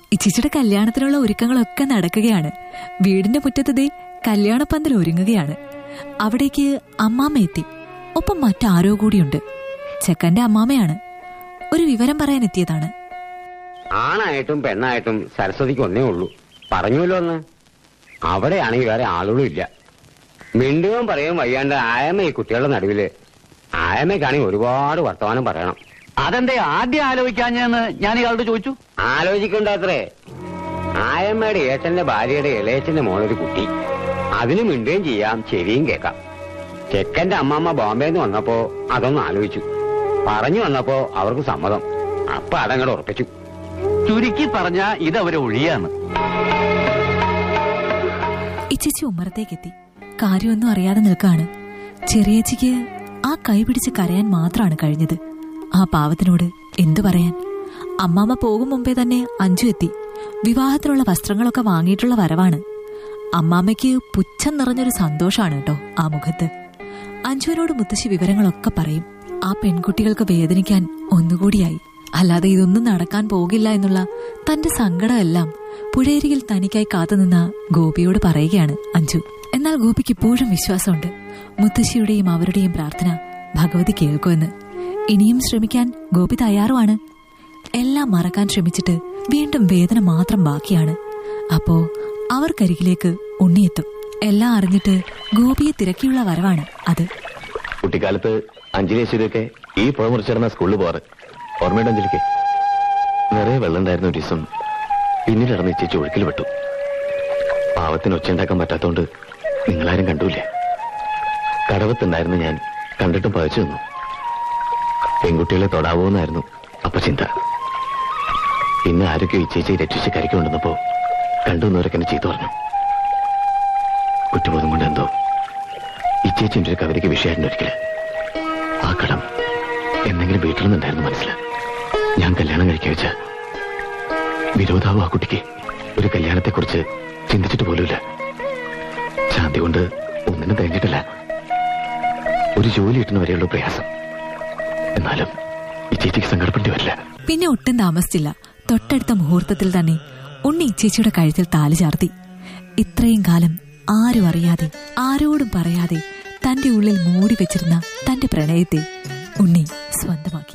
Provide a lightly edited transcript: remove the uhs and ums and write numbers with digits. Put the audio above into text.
ഇച്ചിച്ചിയുടെ കല്യാണത്തിനുള്ള ഒരുക്കങ്ങളൊക്കെ നടക്കുകയാണ്. വീടിന്റെ മുറ്റത്ത് കല്യാണപ്പന്തൽ ഒരുങ്ങുകയാണ്. അവിടേക്ക് അമ്മാമ്മ എത്തി. ഒപ്പം മറ്റാരോ കൂടിയുണ്ട്. ചെക്കന്റെ അമ്മാമ്മയാണ്. ഒരു വിവരം പറയാൻ എത്തിയതാണ്. ആണായിട്ടും പെണ്ണായിട്ടും സരസ്വതിക്ക് ഒന്നേ ഉള്ളൂ. പറഞ്ഞുല്ലോ ഒന്ന്. അവിടെയാണെങ്കിൽ വേറെ ആളുകളും ഇല്ല. മിണ്ടുകയും പറയുകയും വയ്യാണ്ട് ആയമ്മ ഈ കുട്ടികളുടെ നടുവില്. ആയമ്മയ്ക്കാണെങ്കിൽ ഒരുപാട് വർത്തമാനം പറയണം. അതെന്തേ ആദ്യം ആലോചിക്കാഞ്ഞെന്ന് ഞാൻ ഇയാളോട് ചോദിച്ചു. ആലോചിക്കണ്ടത്രേ. ആയമ്മയുടെ ഏച്ചന്റെ ഭാര്യയുടെ ഇളയച്ചന്റെ മോളൊരു കുട്ടി. അതിന് മിണ്ടുകയും ചെയ്യാം, ചെവിയും കേൾക്കാം. ചെക്കന്റെ അമ്മമ്മ ബോംബെന്ന് വന്നപ്പോ അതൊന്ന് ആലോചിച്ചു. പറഞ്ഞു വന്നപ്പോ അവർക്ക് സമ്മതം. അപ്പൊ അതങ്ങോട്ട് ഉറപ്പിച്ചു. ചുരുക്കി പറഞ്ഞ ഇതവരെ ഒഴിയാന്ന്. ഇച്ചിച്ചി ഉമ്മറത്തേക്കെത്തി. കാര്യമൊന്നും അറിയാതെ നിൽക്കാണ്. ചെറിയച്ചിക്ക് ആ കൈ പിടിച്ച് കരയാൻ മാത്രമാണ് കഴിഞ്ഞത്. ആ പാവത്തിനോട് എന്തു പറയാൻ? അമ്മാമ്മ പോകും മുമ്പേ തന്നെ അഞ്ചു എത്തി. വിവാഹത്തിനുള്ള വസ്ത്രങ്ങളൊക്കെ വാങ്ങിയിട്ടുള്ള വരവാണ്. അമ്മാമ്മയ്ക്ക് പുച്ഛം നിറഞ്ഞൊരു സന്തോഷാണ് കേട്ടോ ആ മുഖത്ത്. അഞ്ജുവിനോട് മുത്തശ്ശി വിവരങ്ങളൊക്കെ പറയും. ആ പെൺകുട്ടികൾക്ക് വേദനിക്കാൻ ഒന്നുകൂടിയായി. അല്ലാതെ ഇതൊന്നും നടക്കാൻ പോകില്ല എന്നുള്ള തന്റെ സങ്കടമെല്ലാം പുഴയരികിൽ തനിക്കായി കാത്തുനിന്ന ഗോപിയോട് പറയുകയാണ് അഞ്ജു. എന്നാൽ ഗോപിക്ക് ഇപ്പോഴും വിശ്വാസമുണ്ട്. മുത്തശ്ശിയുടെയും അവരുടെയും പ്രാർത്ഥന ഭഗവതി കേൾക്കുമെന്ന്. ഇനിയും ശ്രമിക്കാൻ ഗോപി തയ്യാറുമാണ്. എല്ലാം മറക്കാൻ ശ്രമിച്ചിട്ട് വീണ്ടും വേദന മാത്രം ബാക്കിയാണ്. അപ്പോ അവർക്കരികിലേക്ക് ഉണ്ണിയെത്തും. എല്ലാം അറിഞ്ഞിട്ട് ഗോപിയെ തിരക്കിയുള്ള വരവാണ് അത്. കുട്ടിക്കാലത്ത് അഞ്ജലിയേശ്വരിയൊക്കെ ഈ പുഴ മുറിച്ചിടന്ന സ്കൂളിൽ പോവാറ്. ഓർമ്മയുടെ അഞ്ജലിക്ക് നിറയെ വെള്ളം ഉണ്ടായിരുന്ന ഒരു ദിവസം പിന്നീട് ഇറന്ന് ചേച്ചി ഒഴുക്കിൽ വിട്ടു. പാവത്തിന് ഒച്ചയുണ്ടാക്കാൻ പറ്റാത്തോണ്ട് നിങ്ങളാരും കണ്ടൂല്ലേ. കടവത്തുണ്ടായിരുന്ന ഞാൻ കണ്ടിട്ടും പതിച്ചു നിന്നു. പെൺകുട്ടികളെ തൊടാവോന്നായിരുന്നു അപ്പൊ ചിന്ത. പിന്നെ ആരൊക്കെ ഇച്ചേച്ചി രക്ഷിച്ച് കരയ്ക്ക് കൊണ്ടുവന്നപ്പോ കണ്ടുവന്നവരൊക്കെ എന്നെ ചെയ്തു പറഞ്ഞു. കുറ്റബോധം കൊണ്ട് എന്തോ ഇച്ചേച്ചിന്റെ ഒരു കവിതയ്ക്ക് വിഷയമായിരുന്നു ഒരിക്കല്. ആ കടം എന്തെങ്കിലും വീട്ടിൽ നിന്നുണ്ടായിരുന്നു മനസ്സിൽ. ഞാൻ കല്യാണം കഴിക്കാൻ വെച്ച വിരോധാവും ആ കുട്ടിക്ക് ഒരു കല്യാണത്തെക്കുറിച്ച് ചിന്തിച്ചിട്ട് പോലുമില്ല. ശാന്തി കൊണ്ട് ഒന്നിനും കഴിഞ്ഞിട്ടില്ല. ഒരു ജോലി കിട്ടുന്ന വരെയുള്ള പ്രയാസം. എന്നാലും ഇച്ചേച്ചിക്ക് സങ്കടപ്പെടേണ്ടി വരില്ല. പിന്നെ ഒട്ടും താമസിച്ചില്ല. തൊട്ടടുത്ത മുഹൂർത്തത്തിൽ തന്നെ ഉണ്ണി ഇച്ചേച്ചിയുടെ കഴുത്തിൽ താലി ചാർത്തി. ഇത്രയും കാലം ആരും അറിയാതെ ആരോടും പറയാതെ തന്റെ ഉള്ളിൽ മൂടി വെച്ചിരുന്ന തന്റെ പ്രണയത്തെ ഉണ്ണി സ്വന്തമാക്കി.